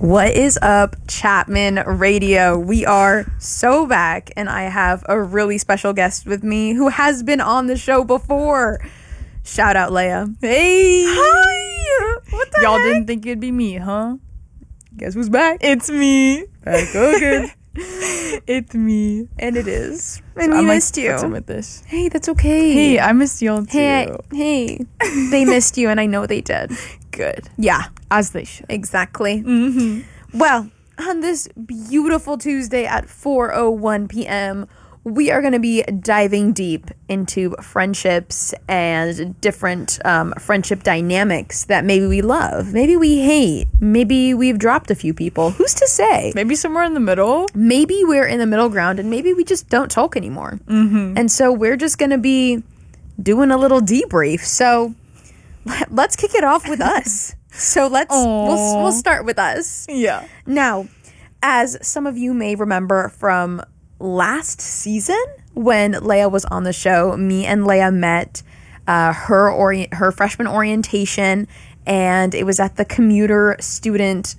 What is up, Chapman Radio? We are so back, and I have a really special guest with me who has been on the show before. Shout out, Leia. Hey! Hi! What the Y'all heck? didn't think it'd be me, huh? Guess who's back? It's me. Back again. It's me. And it is. And we I'm missed you. What's up with this? Hey, that's okay. Hey, I missed y'all too. Hey. They missed you, and I know they did. Good. Yeah, As they should. exactly. Mm-hmm. Well, on this beautiful Tuesday at 4:01 p.m., we are going to be diving deep into friendships and different friendship dynamics that maybe we love, maybe we hate, maybe we've dropped a few people. Who's to say? Maybe somewhere in the middle. Maybe we're in the middle ground, and maybe we just don't talk anymore. Mm-hmm. And so we're just going to be doing a little debrief. So let's kick it off with us. So we'll start with us. Yeah. Now, as some of you may remember from last season when Leia was on the show, me and Leia met her freshman orientation, and it was at the student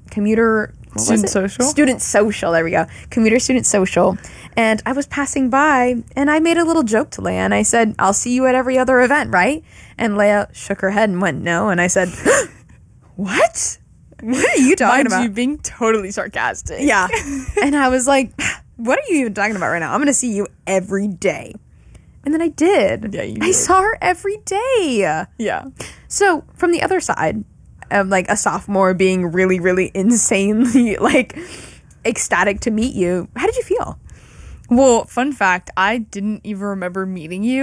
social. There we go. Commuter student social. And I was passing by, and I made a little joke to Leia, and I said, "I'll see you at every other event, right?" And Leia shook her head and went, "No." And I said, "What? What are you talking Mind about?" you being totally sarcastic. Yeah. And I was like, "What are you even talking about right now? I'm going to see you every day." And then I did. Yeah, you I did. saw her every day. Yeah. So from the other side of like a sophomore being really, really insanely like ecstatic to meet you, how did you feel? Well, fun fact, I didn't even remember meeting you.